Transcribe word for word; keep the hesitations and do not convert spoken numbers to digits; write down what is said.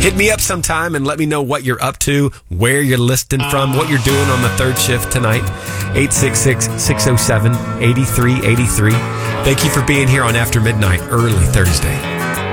Hit me up sometime and let me know what you're up to, where you're listening from, what you're doing on the third shift tonight. eight six six, six oh seven, eight three eight three. Thank you for being here on After Midnight, early Thursday.